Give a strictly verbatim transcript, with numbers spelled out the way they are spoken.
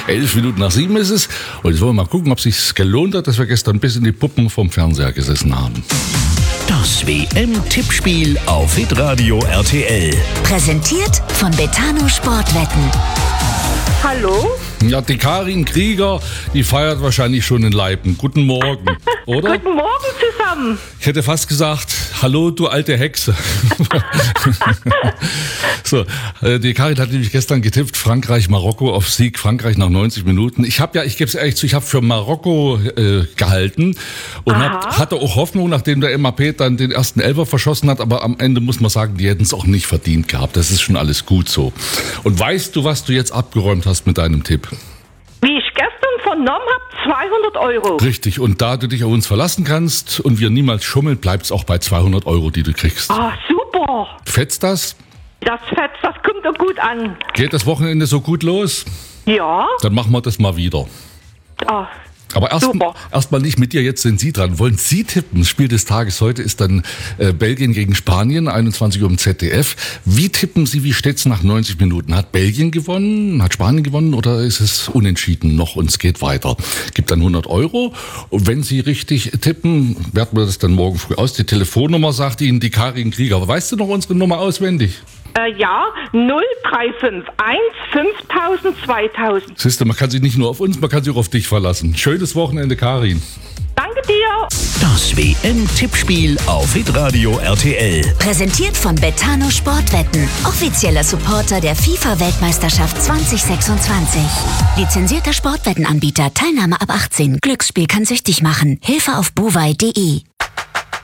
Elf Minuten nach sieben ist es. Und jetzt wollen wir mal gucken, ob es sich gelohnt hat, dass wir gestern bis in die Puppen vom Fernseher gesessen haben. Das W M-Tippspiel auf Hitradio R T L. Präsentiert von Betano Sportwetten. Hallo? Ja, die Karin Krieger, die feiert wahrscheinlich schon in Leipen. Guten Morgen, oder? Guten Morgen zusammen. Ich hätte fast gesagt, hallo, du alte Hexe. So, die Karin hat nämlich gestern getippt, Frankreich, Marokko auf Sieg, Frankreich nach neunzig Minuten. Ich habe ja, ich gebe es ehrlich zu, ich habe für Marokko äh, gehalten und hab, hatte auch Hoffnung, nachdem der Mbappé dann den ersten Elfer verschossen hat, aber am Ende muss man sagen, die hätten es auch nicht verdient gehabt. Das ist schon alles gut so. Und weißt du, was du jetzt abgeräumt hast mit deinem Tipp? Wie ich gestern vernommen habe, zweihundert Euro. Richtig, und da du dich auf uns verlassen kannst und wir niemals schummeln, bleibt es auch bei zweihundert Euro, die du kriegst. Ah, super. Fetzt das? Das Fett, das kommt doch gut an. Geht das Wochenende so gut los? Ja. Dann machen wir das mal wieder. Ah, Aber erst, super. erst mal nicht mit dir, jetzt sind Sie dran. Wollen Sie tippen? Das Spiel des Tages heute ist dann äh, Belgien gegen Spanien, einundzwanzig Uhr im Z D F. Wie tippen Sie, wie steht's nach neunzig Minuten? Hat Belgien gewonnen? Hat Spanien gewonnen? Oder ist es unentschieden noch und es geht weiter? Gibt dann hundert Euro. Und wenn Sie richtig tippen, werten wir das dann morgen früh aus. Die Telefonnummer sagt Ihnen die Karin Krieger. Aber weißt du noch unsere Nummer auswendig? Äh, ja, null drei fünf eins fünftausend zweitausend. Siehst du, man kann sich nicht nur auf uns, man kann sich auch auf dich verlassen. Schönes Wochenende, Karin. Danke dir. Das W M-Tippspiel auf Hitradio R T L. Präsentiert von Betano Sportwetten. Offizieller Supporter der FIFA-Weltmeisterschaft zwanzig sechsundzwanzig. Lizenzierter Sportwettenanbieter. Teilnahme ab achtzehn. Glücksspiel kann süchtig machen. Hilfe auf buwei punkt de.